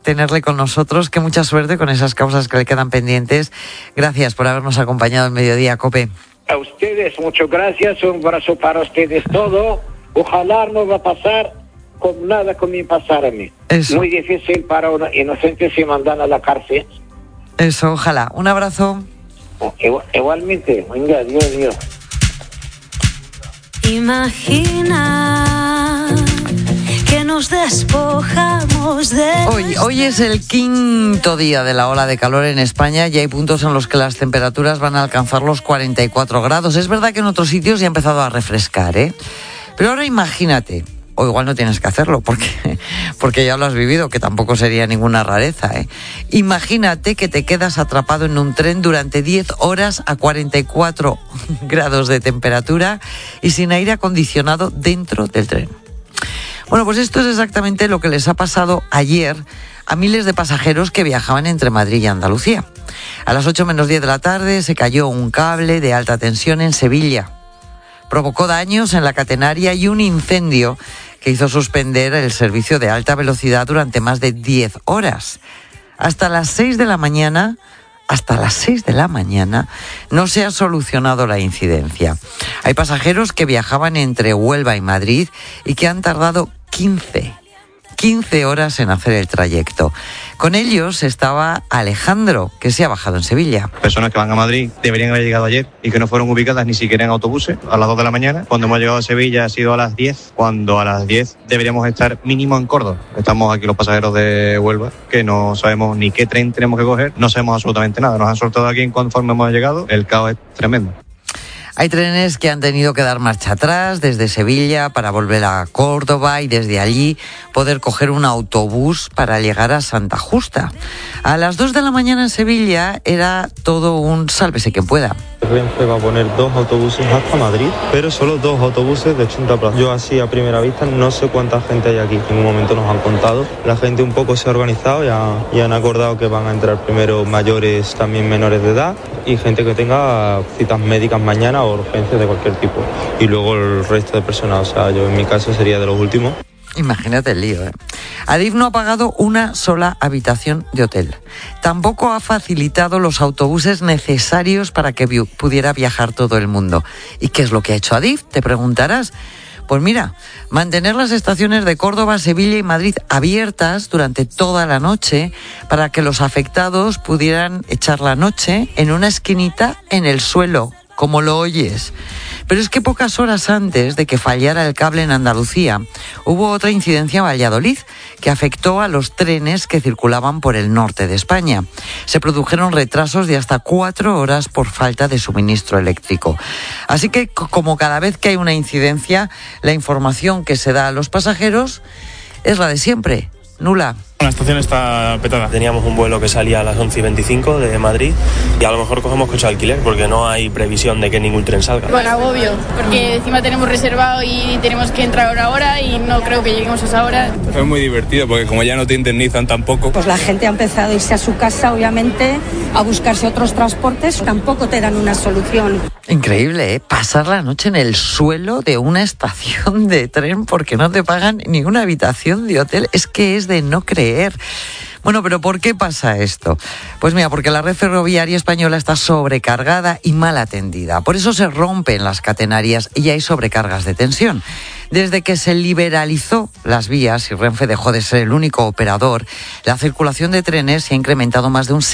tenerle con nosotros. Que mucha suerte con esas causas que le quedan pendientes. Gracias por habernos acompañado en Mediodía Cope. A ustedes, muchas gracias. Un abrazo para ustedes todo. Ojalá no va a pasar con nada como me pasara a mí. Eso. Muy difícil para un inocente si mandan a la cárcel. Eso, ojalá. Un abrazo. Igualmente. Venga, Dios. Imagina que nos despojamos de... Hoy es el quinto día de la ola de calor en España y hay puntos en los que las temperaturas van a alcanzar los 44 grados. Es verdad que en otros sitios ya ha empezado a refrescar, Pero ahora imagínate, o igual no tienes que hacerlo porque ya lo has vivido, que tampoco sería ninguna rareza, Imagínate que te quedas atrapado en un tren durante 10 horas a 44 grados de temperatura y sin aire acondicionado dentro del tren. Bueno, pues esto es exactamente lo que les ha pasado ayer a miles de pasajeros que viajaban entre Madrid y Andalucía. A las 8 menos 10 de la tarde se cayó un cable de alta tensión en Sevilla. Provocó daños en la catenaria y un incendio que hizo suspender el servicio de alta velocidad durante más de 10 horas. Hasta las 6 de la mañana no se ha solucionado la incidencia. Hay pasajeros que viajaban entre Huelva y Madrid y que han tardado 15 horas en hacer el trayecto. Con ellos estaba Alejandro, que se ha bajado en Sevilla. Personas que van a Madrid deberían haber llegado ayer y que no fueron ubicadas ni siquiera en autobuses a las 2 de la mañana. Cuando hemos llegado a Sevilla ha sido a las 10, cuando a las 10 deberíamos estar mínimo en Córdoba. Estamos aquí los pasajeros de Huelva, que no sabemos ni qué tren tenemos que coger, no sabemos absolutamente nada. Nos han soltado aquí conforme hemos llegado, el caos es tremendo. Hay trenes que han tenido que dar marcha atrás desde Sevilla para volver a Córdoba y desde allí poder coger un autobús para llegar a Santa Justa. A las 2 de la mañana en Sevilla era todo un sálvese quien pueda. Renfe va a poner 2 autobuses hasta Madrid, pero solo 2 autobuses de 80 plazas. Yo así a primera vista no sé cuánta gente hay aquí. En un momento nos han contado. La gente un poco se ha organizado y han acordado que van a entrar primero mayores, también menores de edad, y gente que tenga citas médicas mañana o urgencias de cualquier tipo. Y luego el resto de personas, o sea, yo en mi caso sería de los últimos. Imagínate el lío, Adif no ha pagado una sola habitación de hotel. Tampoco ha facilitado los autobuses necesarios para que pudiera viajar todo el mundo. ¿Y qué es lo que ha hecho Adif? Te preguntarás. Pues mira, mantener las estaciones de Córdoba, Sevilla y Madrid abiertas durante toda la noche para que los afectados pudieran echar la noche en una esquinita en el suelo, como lo oyes. Pero es que pocas horas antes de que fallara el cable en Andalucía, hubo otra incidencia en Valladolid que afectó a los trenes que circulaban por el norte de España. Se produjeron retrasos de hasta 4 horas por falta de suministro eléctrico. Así que, como cada vez que hay una incidencia, la información que se da a los pasajeros es la de siempre, nula. La estación está petada. Teníamos un vuelo que salía a las 11:25 de Madrid y a lo mejor cogemos coche de alquiler porque no hay previsión de que ningún tren salga. Con agobio, porque encima tenemos reservado y tenemos que entrar ahora y no creo que lleguemos a esa hora. Es muy divertido porque como ya no te indemnizan tampoco. Pues la gente ha empezado a irse a su casa, obviamente, a buscarse otros transportes. Tampoco te dan una solución. Increíble, pasar la noche en el suelo de una estación de tren porque no te pagan ni una habitación de hotel. Es que es de no creer. Bueno, pero ¿por qué pasa esto? Pues mira, porque la red ferroviaria española está sobrecargada y mal atendida. Por eso se rompen las catenarias y hay sobrecargas de tensión. Desde que se liberalizó las vías y Renfe dejó de ser el único operador, la circulación de trenes se ha incrementado más de un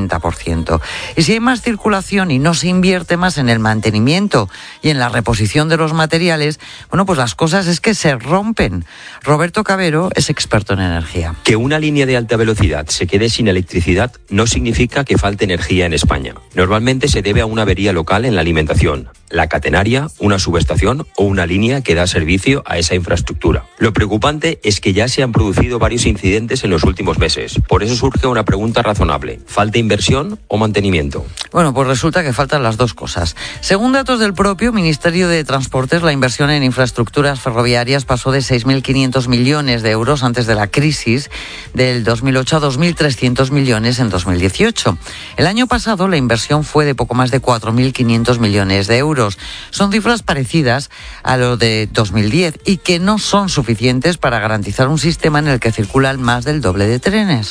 70%. Y si hay más circulación y no se invierte más en el mantenimiento y en la reposición de los materiales, bueno, pues las cosas es que se rompen. Roberto Cabero es experto en energía. Que una línea de alta velocidad se quede sin electricidad no significa que falte energía en España. Normalmente se debe a una avería local en la alimentación, la catenaria, una subestación o una línea que da servicio a esa infraestructura. Lo preocupante es que ya se han producido varios incidentes en los últimos meses. Por eso surge una pregunta razonable. ¿Falta inversión o mantenimiento? Bueno, pues resulta que faltan las dos cosas. Según datos del propio Ministerio de Transportes, la inversión en infraestructuras ferroviarias pasó de 6.500 millones de euros antes de la crisis del 2008 a 2.300 millones en 2018. El año pasado la inversión fue de poco más de 4.500 millones de euros. Son cifras parecidas a lo de 2010 y que no son suficientes para garantizar un sistema en el que circulan más del doble de trenes.